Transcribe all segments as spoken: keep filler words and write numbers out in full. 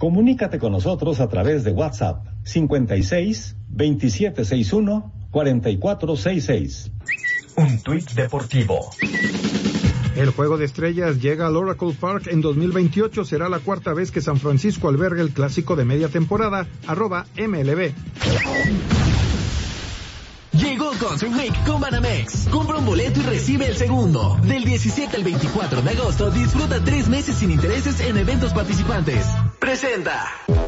Comunícate con nosotros a través de WhatsApp cincuenta y seis, veintisiete sesenta y uno, cuarenta y cuatro sesenta y seis. Un tuit deportivo. El Juego de Estrellas llega al Oracle Park en dos mil veintiocho. Será la cuarta vez que San Francisco alberga el clásico de media temporada. Arroba M L B. Llegó Concert Week con Banamex. Compra un boleto y recibe el segundo. Del diecisiete al veinticuatro de agosto, disfruta tres meses sin intereses en eventos participantes. Presenta.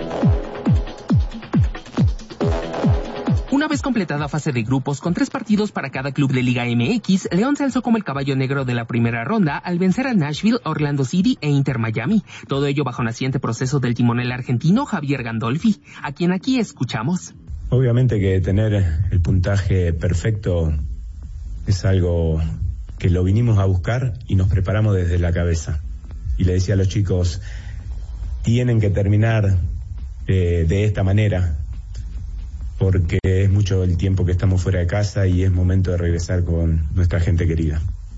Una vez completada fase de grupos con tres partidos para cada club de Liga M X, León se alzó como el caballo negro de la primera ronda al vencer a Nashville, Orlando City e Inter Miami. Todo ello bajo naciente proceso del timonel argentino Javier Gandolfi, a quien aquí escuchamos. Obviamente que tener el puntaje perfecto es algo que lo vinimos a buscar y nos preparamos desde la cabeza. Y le decía a los chicos, tienen que terminar eh, de esta manera, porque es mucho el tiempo que estamos fuera de casa y es momento de regresar con nuestra gente querida.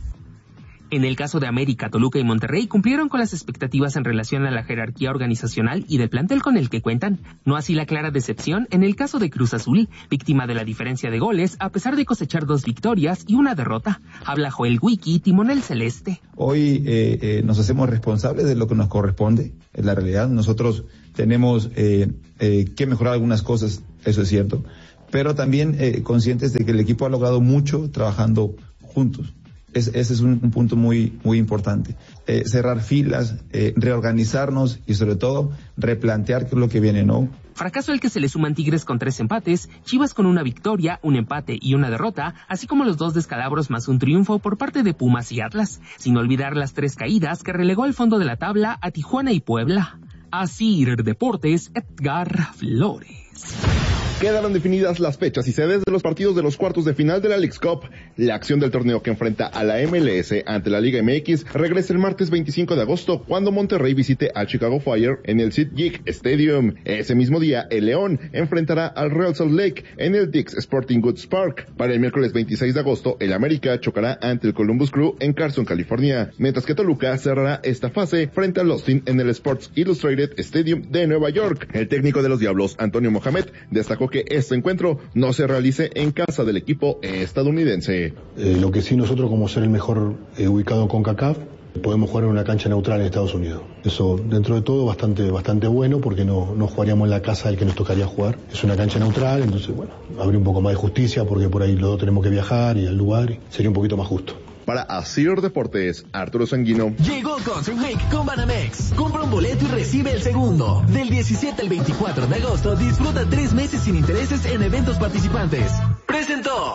En el caso de América, Toluca y Monterrey cumplieron con las expectativas en relación a la jerarquía organizacional y del plantel con el que cuentan. No así la clara decepción en el caso de Cruz Azul, víctima de la diferencia de goles a pesar de cosechar dos victorias y una derrota. Habla Joel Wiki, timonel celeste. Hoy eh, eh, nos hacemos responsables de lo que nos corresponde. En la realidad, nosotros tenemos eh, eh, que mejorar algunas cosas, eso es cierto, pero también eh, conscientes de que el equipo ha logrado mucho trabajando juntos. Es, ese es un, un punto muy muy importante. Eh, cerrar filas, eh, reorganizarnos y sobre todo replantear qué es lo que viene, ¿no? Fracaso al que se le suman Tigres con tres empates, Chivas con una victoria, un empate y una derrota, así como los dos descalabros más un triunfo por parte de Pumas y Atlas, sin olvidar las tres caídas que relegó al fondo de la tabla a Tijuana y Puebla. Asir Deportes, Edgar Flores. Quedaron definidas las fechas y sedes de los partidos de los cuartos de final de la Leagues Cup. La acción del torneo que enfrenta a la M L S ante la Liga M X regresa el martes veinticinco de agosto cuando Monterrey visite a Chicago Fire en el SeatGeek Stadium. Ese mismo día, el León enfrentará al Real Salt Lake en el Dick's Sporting Goods Park. Para el miércoles veintiséis de agosto, el América chocará ante el Columbus Crew en Carson, California, mientras que Toluca cerrará esta fase frente al Austin en el Sports Illustrated Stadium de Nueva York. El técnico de los Diablos, Antonio Mohamed, destacó que este encuentro no se realice en casa del equipo estadounidense. Eh, lo que sí, nosotros, como ser el mejor eh, ubicado en CONCACAF, podemos jugar en una cancha neutral en Estados Unidos. Eso, dentro de todo, bastante bastante bueno, porque no, no jugaríamos en la casa del que nos tocaría jugar. Es una cancha neutral, entonces, bueno, habría un poco más de justicia, porque por ahí los dos tenemos que viajar y al lugar, y sería un poquito más justo. Para Asir Deportes, Arturo Sanguino. Llegó Concert Week con Banamex. Compra un boleto y recibe el segundo. Del diecisiete al veinticuatro de agosto, disfruta tres meses sin intereses en eventos participantes. Presentó.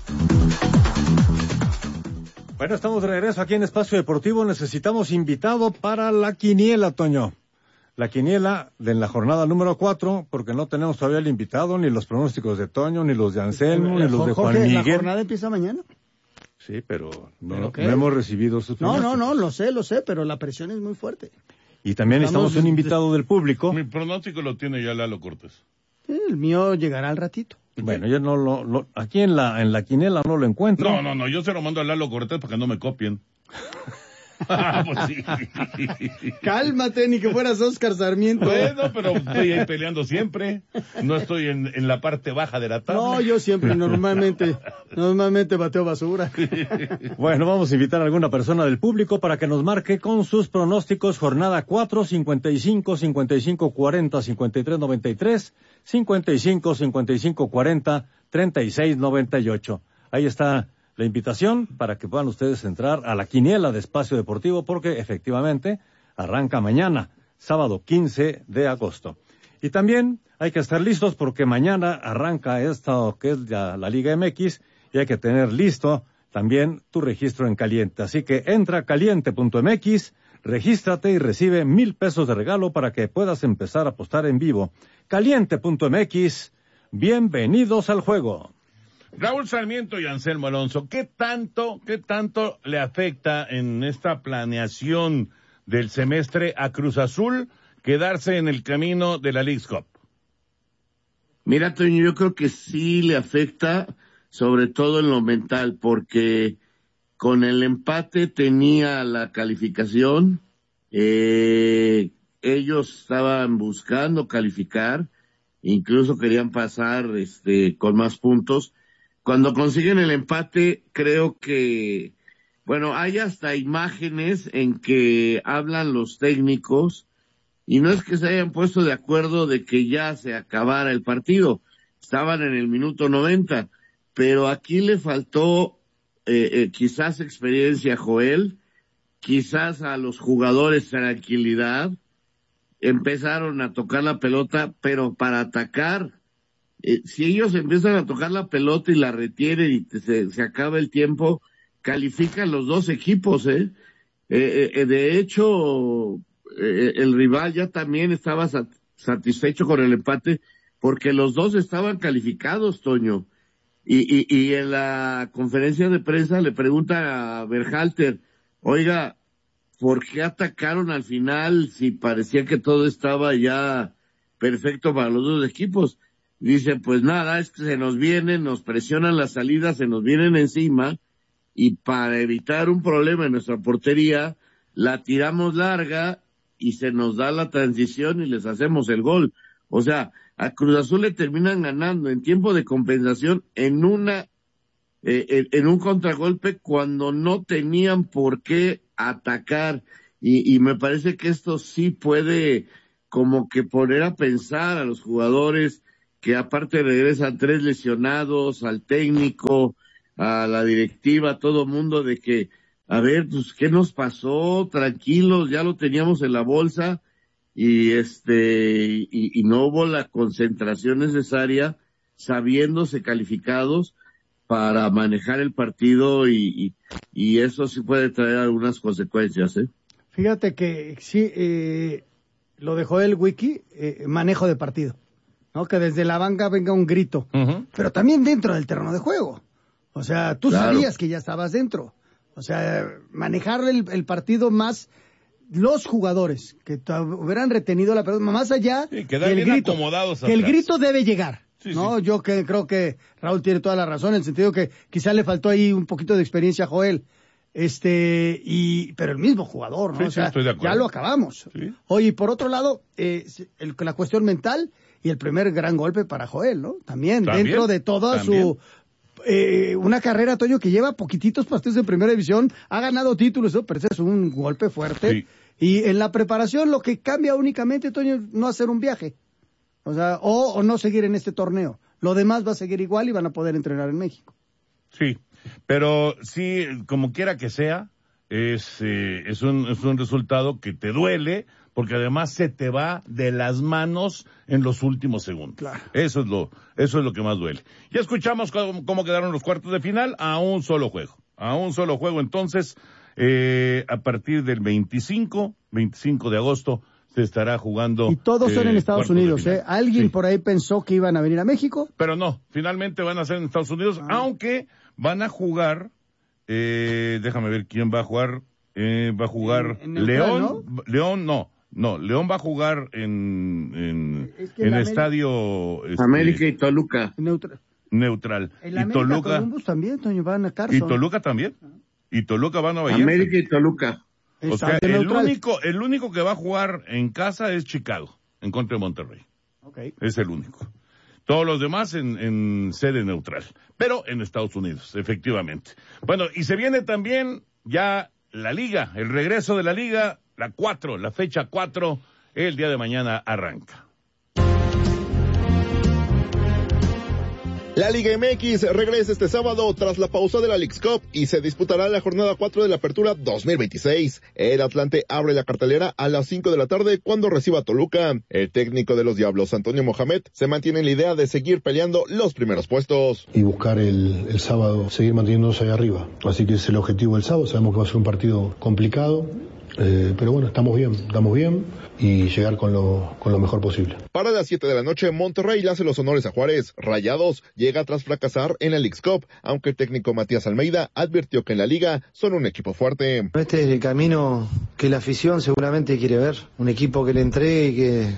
Bueno, estamos de regreso aquí en Espacio Deportivo. Necesitamos invitado para la quiniela, Toño. La quiniela de la jornada número cuatro, porque no tenemos todavía el invitado, ni los pronósticos de Toño, ni los de Anselmo, ni los de Juan Jorge, Miguel. ¿la jornada empieza mañana? Sí, pero no, ¿Pero no qué? hemos recibido sus No, pronósticos. no, no, lo sé, lo sé, pero la presión es muy fuerte. Y también Estamos- necesitamos un invitado del público. Mi pronóstico lo tiene ya Lalo Cortés. El mío llegará al ratito. Bueno, yo no lo, lo- aquí en la en la quiniela no lo encuentro. No, no, no, yo se lo mando a Lalo Cortés para que no me copien. Ah, pues sí. Cálmate, ni que fueras Oscar Sarmiento. Bueno, pero estoy ahí peleando siempre. No estoy en, en la parte baja de la tabla. No, yo siempre, normalmente, normalmente bateo basura. Bueno, vamos a invitar a alguna persona del público para que nos marque con sus pronósticos. Jornada cuatro, cincuenta y cinco, cincuenta y cinco, cuarenta, cincuenta y tres, noventa y tres, cincuenta y cinco, cincuenta y cinco, cuarenta, treinta y seis, noventa y ocho. Ahí está la invitación para que puedan ustedes entrar a la quiniela de Espacio Deportivo, porque efectivamente arranca mañana, sábado quince de agosto. Y también hay que estar listos porque mañana arranca esto que es la, la Liga M X y hay que tener listo también tu registro en Caliente. Así que entra a caliente punto m x, regístrate y recibe mil pesos de regalo para que puedas empezar a apostar en vivo. caliente punto m x, bienvenidos al juego. Raúl Sarmiento y Anselmo Alonso, ¿qué tanto, qué tanto le afecta en esta planeación del semestre a Cruz Azul quedarse en el camino de la Leagues Cup? Mira, Toño, yo creo que sí le afecta, sobre todo en lo mental, porque con el empate tenía la calificación, eh, ellos estaban buscando calificar, incluso querían pasar este con más puntos. Cuando consiguen el empate, creo que, bueno, hay hasta imágenes en que hablan los técnicos, y no es que se hayan puesto de acuerdo de que ya se acabara el partido, estaban en el minuto noventa, pero aquí le faltó eh, eh, quizás experiencia a Joel, quizás a los jugadores tranquilidad, empezaron a tocar la pelota, pero para atacar, eh, si ellos empiezan a tocar la pelota y la retienen y se, se acaba el tiempo, califican los dos equipos, ¿eh? eh, eh de hecho, eh, el rival ya también estaba sat- satisfecho con el empate, porque los dos estaban calificados, Toño. Y, y, y en la conferencia de prensa le pregunta a Berhalter, oiga, ¿por qué atacaron al final si parecía que todo estaba ya perfecto para los dos equipos? Dice, pues nada, es que se nos vienen, nos presionan las salidas, se nos vienen encima, y para evitar un problema en nuestra portería, la tiramos larga y se nos da la transición y les hacemos el gol. O sea, a Cruz Azul le terminan ganando en tiempo de compensación en una eh, en, en un contragolpe cuando no tenían por qué atacar, y, y me parece que esto sí puede como que poner a pensar a los jugadores, que aparte regresan tres lesionados, al técnico, a la directiva, a todo mundo, de que, a ver, pues, ¿qué nos pasó? Tranquilos, ya lo teníamos en la bolsa, y este, y, y no hubo la concentración necesaria, sabiéndose calificados para manejar el partido, y, y, y eso sí puede traer algunas consecuencias, ¿eh? Fíjate que sí, eh, lo dejó el wiki, eh, manejo de partido, ¿no? Que desde la banca venga un grito, uh-huh. Pero también dentro del terreno de juego. O sea, tú claro. sabías que ya estabas dentro. O sea, manejar el, el partido más los jugadores que t- hubieran retenido la pelota, más allá sí, del grito, que el grito debe llegar, sí, ¿no? Sí. Yo que creo que Raúl tiene toda la razón, en el sentido que quizá le faltó ahí un poquito de experiencia a Joel, este, y, pero el mismo jugador, ¿no? Sí, o sea, sí, estoy de acuerdo. ya lo acabamos. Sí. Oye, y por otro lado, eh, el, la cuestión mental y el primer gran golpe para Joel, ¿no? También, ¿También? dentro de toda ¿También? su... Eh, una carrera, Toño, que lleva poquititos partidos de primera división, ha ganado títulos, ¿no? Pero ese es un golpe fuerte. Sí. Y en la preparación lo que cambia únicamente, Toño, no hacer un viaje. O sea, o, o no seguir en este torneo. Lo demás va a seguir igual y van a poder entrenar en México. Sí, pero sí, como quiera que sea, es, eh, es, un, es un resultado que te duele, porque además se te va de las manos en los últimos segundos. Claro. Eso es lo, eso es lo que más duele. Ya escuchamos cómo, cómo quedaron los cuartos de final a un solo juego. A un solo juego, entonces, eh, a partir del veinticinco, veinticinco de agosto, se estará jugando. Y todos eh, son en Estados Unidos, ¿eh? ¿Alguien sí. por ahí pensó que iban a venir a México? Pero no, finalmente van a ser en Estados Unidos, ah. aunque van a jugar, eh, déjame ver quién va a jugar, eh, va a jugar en, en León, ¿no? León no. No, León va a jugar en en, es que en en estadio este, América y Toluca. Neutral. Neutral. El y América, Toluca Columbus también, Toño, van a Carson. Y Toluca también. Y Toluca van a Nueva York. América y Toluca. O sea, el neutral. único el único que va a jugar en casa es Chicago, en contra de Monterrey. Okay. Es el único. Todos los demás en, en sede neutral, pero en Estados Unidos, efectivamente. Bueno, y se viene también ya la liga, el regreso de la liga, la cuatro, la fecha cuatro, el día de mañana arranca. La Liga M X regresa este sábado tras la pausa de la Leagues Cup y se disputará la jornada cuatro de la Apertura dos mil veintiséis. El Atlante abre la cartelera a las cinco de la tarde cuando reciba a Toluca. El técnico de los Diablos, Antonio Mohamed, se mantiene en la idea de seguir peleando los primeros puestos. Y buscar el, el sábado seguir manteniéndose ahí arriba. Así que ese es el objetivo del sábado. Sabemos que va a ser un partido complicado. Eh, pero bueno, estamos bien, estamos bien y llegar con lo, con lo mejor posible. Para las siete de la noche, Monterrey le hace los honores a Juárez. Rayados llega tras fracasar en la Leagues Cup, aunque el técnico Matías Almeida advirtió que en la liga son un equipo fuerte. Este es el camino que la afición seguramente quiere ver, un equipo que le entregue y que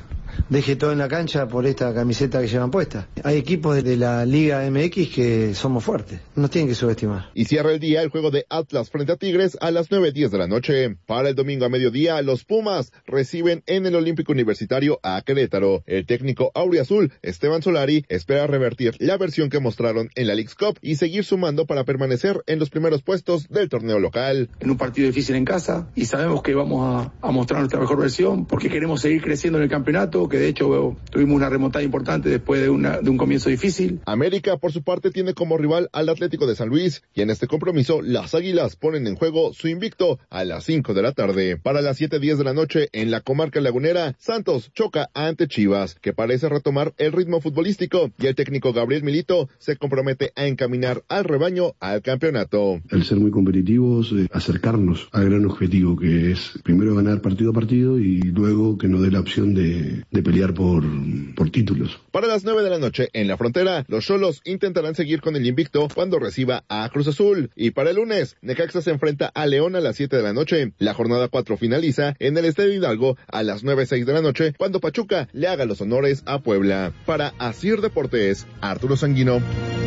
deje todo en la cancha por esta camiseta que llevan puesta. Hay equipos de la Liga M X que somos fuertes, nos tienen que subestimar. Y cierra el día el juego de Atlas frente a Tigres a las nueve diez de la noche. Para el domingo a mediodía, los Pumas reciben en el Olímpico Universitario a Querétaro. El técnico auriazul, Esteban Solari, espera revertir la versión que mostraron en la Leagues Cup y seguir sumando para permanecer en los primeros puestos del torneo local. En un partido difícil en casa y sabemos que vamos a, a mostrar nuestra mejor versión porque queremos seguir creciendo en el campeonato, que de hecho tuvimos una remontada importante después de, una, de un comienzo difícil. América, por su parte, tiene como rival al Atlético de San Luis y en este compromiso las Águilas ponen en juego su invicto a las cinco de la tarde. Para las siete diez de la noche en la comarca lagunera, Santos choca ante Chivas, que parece retomar el ritmo futbolístico y el técnico Gabriel Milito se compromete a encaminar al rebaño al campeonato. El ser muy competitivos, eh, acercarnos al gran objetivo que es primero ganar partido a partido y luego que nos dé la opción de, de pelear por, por títulos. Para las nueve de la noche en la frontera, los Xolos intentarán seguir con el invicto cuando reciba a Cruz Azul. Y para el lunes, Necaxa se enfrenta a León a las siete de la noche. La jornada cuatro finaliza en el Estadio Hidalgo a las nueve seis de la noche cuando Pachuca le haga los honores a Puebla. Para Asir Deportes, Arturo Sanguino.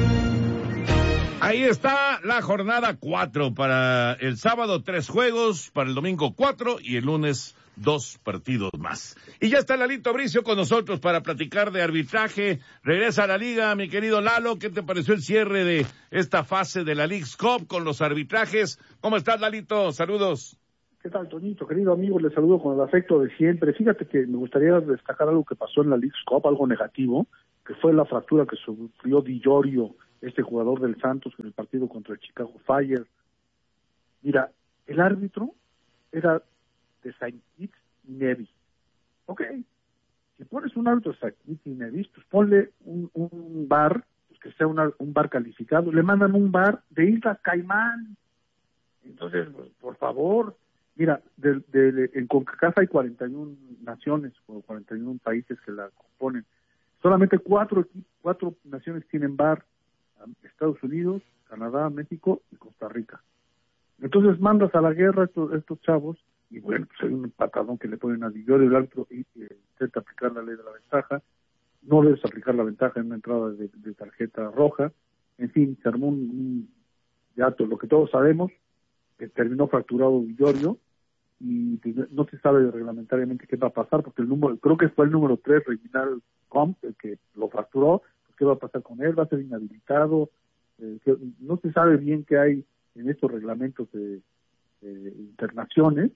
Ahí está la jornada cuatro. Para el sábado, tres juegos. Para el domingo, cuatro. Y el lunes, dos partidos más. Y ya está Lalito Bricio con nosotros para platicar de arbitraje. Regresa a la liga, mi querido Lalo. ¿Qué te pareció el cierre de esta fase de la Leagues Cup con los arbitrajes? ¿Cómo estás, Lalito? Saludos. ¿Qué tal, Toñito? Querido amigo, les saludo con el afecto de siempre. Fíjate que me gustaría destacar algo que pasó en la Leagues Cup, algo negativo, que fue la fractura que sufrió Di Giorgio, este jugador del Santos, en el partido contra el Chicago Fire. Mira, el árbitro era de Saint Kitts y Nevis. Ok, si pones un árbitro de Saint Kitts y Nevis, pues ponle un, un bar, pues que sea una, un bar calificado, le mandan un bar de Islas Caimán. Entonces, pues, por favor, mira, de, de, en CONCACAF hay cuarenta y una naciones o cuarenta y uno países que la componen. Solamente cuatro, cuatro naciones tienen bar: Estados Unidos, Canadá, México y Costa Rica. Entonces mandas a la guerra a estos, estos chavos y bueno, pues hay un patadón que le ponen a Di Giorgio, el árbitro y, y intenta aplicar la ley de la ventaja. No debes aplicar la ventaja en una entrada de, de tarjeta roja. En fin, se armó un, un ya todo, lo que todos sabemos, que terminó fracturado Di Giorgio y pues, no se sabe reglamentariamente qué va a pasar porque el número, creo que fue el número tres, Reginald Comp, el que lo fracturó. ¿Qué va a pasar con él? ¿Va a ser inhabilitado? Eh, que no se sabe bien qué hay en estos reglamentos de, de internaciones,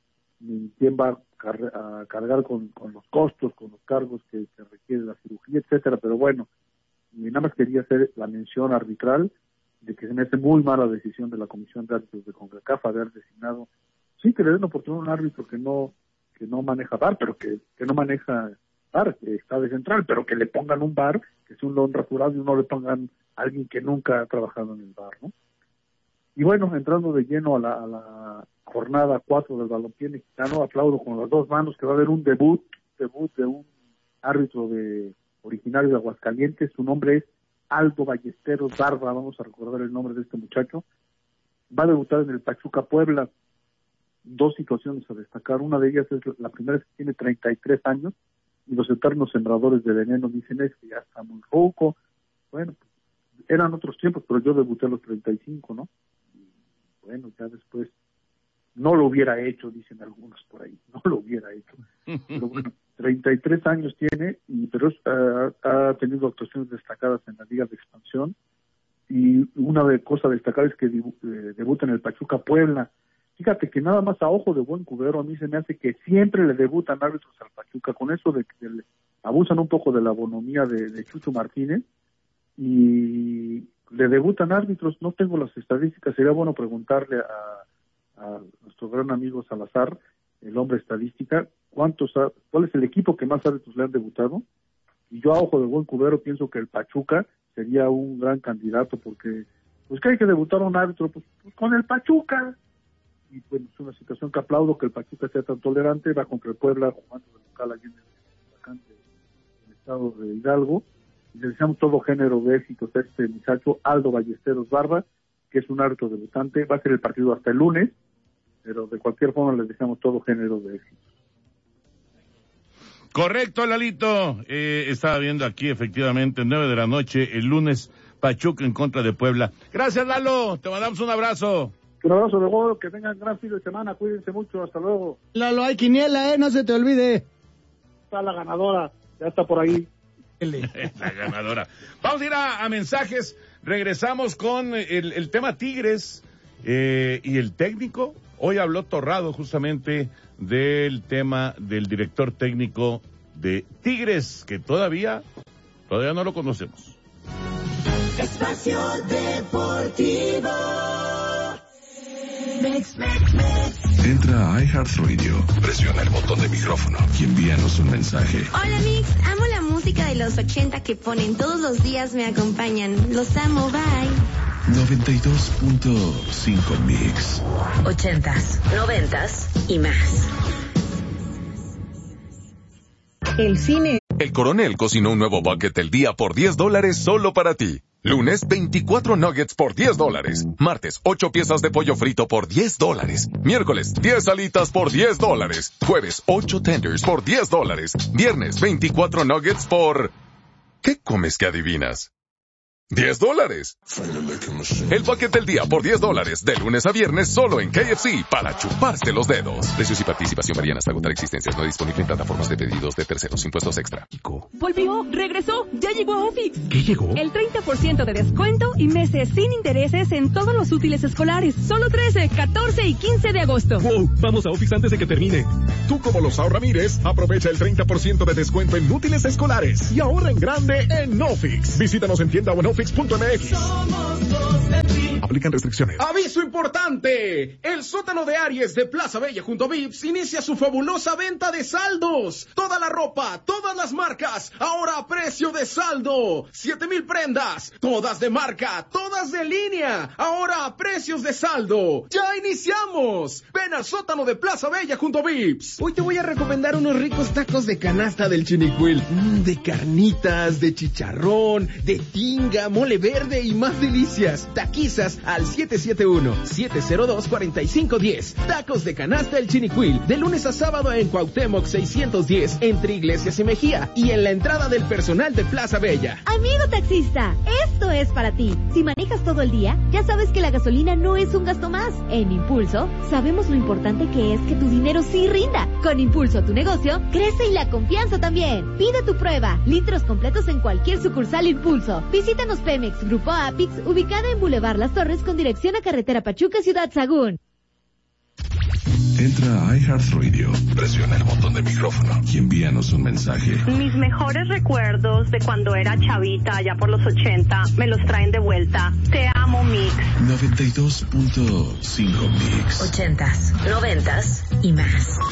ni quién va a, car a cargar con, con los costos, con los cargos que, que requiere la cirugía, etcétera. Pero bueno, y nada más quería hacer la mención arbitral de que se me hace muy mala decisión de la Comisión de Árbitros de CONCACAF haber designado, sí, que le den oportunidad a un árbitro que no que no maneja V A R, pero que, que no maneja V A R, que está de central, pero que le pongan un V A R, que es un don raturado, y no le pongan a alguien que nunca ha trabajado en el V A R, ¿no? Y bueno, entrando de lleno a la, a la jornada cuatro del balompié mexicano, aplaudo con las dos manos que va a haber un debut, debut de un árbitro de originario de Aguascalientes. Su nombre es Aldo Ballesteros Barba, vamos a recordar el nombre de este muchacho. Va a debutar en el Pachuca Puebla. Dos situaciones a destacar, una de ellas es la primera, es que tiene treinta y tres años y los eternos sembradores de veneno dicen es que ya está muy roco. Bueno, eran otros tiempos, pero yo debuté a los treinta y cinco, ¿no? Y bueno, ya después no lo hubiera hecho, dicen algunos por ahí, no lo hubiera hecho. Pero bueno, treinta y tres años tiene, y pero uh, ha tenido actuaciones destacadas en la Liga de Expansión, y una de cosas a destacar es que debu eh, debuta en el Pachuca Puebla. Fíjate que nada más a ojo de buen cubero a mí se me hace que siempre le debutan árbitros al Pachuca, con eso de que le abusan un poco de la bonomía de, de Chucho Martínez, y le debutan árbitros. No tengo las estadísticas, sería bueno preguntarle a, a nuestro gran amigo Salazar, el hombre estadística, cuántos, cuál es el equipo que más árbitros le han debutado. Y yo a ojo de buen cubero pienso que el Pachuca sería un gran candidato, porque pues que hay que debutar a un árbitro, pues, pues con el Pachuca. Y bueno, es una situación que aplaudo, que el Pachuca sea tan tolerante. Va contra el Puebla jugando de local allí en el vacante del estado de Hidalgo. Y le deseamos todo género de éxitos a este muchacho Aldo Ballesteros Barba, que es un árbitro debutante. Va a ser el partido hasta el lunes, pero de cualquier forma les deseamos todo género de éxitos. Correcto, Lalito. Eh, estaba viendo aquí, efectivamente, nueve de la noche, el lunes, Pachuca en contra de Puebla. Gracias, Lalo. Te mandamos un abrazo. Un abrazo de gol, que tengan gran fin de semana, cuídense mucho, hasta luego. Lalo, hay quiniela, eh, no se te olvide. Está la ganadora, ya está por ahí. La ganadora. Vamos a ir a, a mensajes. Regresamos con el, el tema Tigres eh, y el técnico. Hoy habló Torrado justamente del tema del director técnico de Tigres, que todavía, todavía no lo conocemos. Espacio Deportivo. Mix, mix, mix. Entra a iHeartRadio, presiona el botón de micrófono y envíanos un mensaje. Hola Mix, amo la música de los ochenta que ponen todos los días, me acompañan. Los amo, bye. noventa y dos punto cinco Mix. Ochentas, noventas y más. El cine. El Coronel cocinó un nuevo bucket del día por diez dólares solo para ti. Lunes, veinticuatro nuggets por diez dólares. Martes, ocho piezas de pollo frito por diez dólares. Miércoles, diez alitas por diez dólares. Jueves, ocho tenders por diez dólares. Viernes, veinticuatro nuggets por... ¿Qué comes que adivinas? diez dólares. El bucket del día por diez dólares, de lunes a viernes, solo en K F C, para chuparse los dedos. Precios y participación varían hasta agotar existencias. No disponible en plataformas de pedidos de terceros. Impuestos extra. Volvió, regresó, ya llegó a Ofix. ¿Qué llegó? El treinta por ciento de descuento y meses sin intereses en todos los útiles escolares. Solo trece, catorce y quince de agosto. Wow, vamos a Ofix antes de que termine. Tú, como Lozao Ramírez, aprovecha el treinta por ciento de descuento en útiles escolares y ahorra en grande en Ofix. Visítanos en tienda o en ofix punto m x. Aplican restricciones. ¡Aviso importante! El sótano de Aries de Plaza Bella junto a Vips inicia su fabulosa venta de saldos. Toda la ropa, todas las marcas, ahora a precio de saldo. Siete mil prendas, todas de marca, todas de línea, ahora a precios de saldo. ¡Ya iniciamos! Ven al sótano de Plaza Bella junto a Vips. Hoy te voy a recomendar unos ricos tacos de canasta del Chinicuil. Mm, de carnitas, de chicharrón, de tinga, mole verde y más delicias. Taquizas al siete siete uno, siete cero dos, cuatro cinco uno cero. Tacos de canasta El Chinicuil, de lunes a sábado en Cuauhtémoc seiscientos diez, entre Iglesias y Mejía, y en la entrada del personal de Plaza Bella. Amigo taxista, esto es para ti. Si manejas todo el día, ya sabes que la gasolina no es un gasto más. En Impulso, sabemos lo importante que es que tu dinero sí rinda. Con Impulso, tu negocio crece y la confianza también. Pide tu prueba, litros completos en cualquier sucursal Impulso. Visítanos Pemex Grupo Apix, ubicada en Boulevard Las Torres con dirección a Carretera Pachuca, Ciudad Sagún. Entra a iHeartRadio, presiona el botón de micrófono y envíanos un mensaje. Mis mejores recuerdos de cuando era chavita, allá por los ochenta, me los traen de vuelta. Te amo, Mix. noventa y dos punto cinco Mix. Ochentas, noventas y más.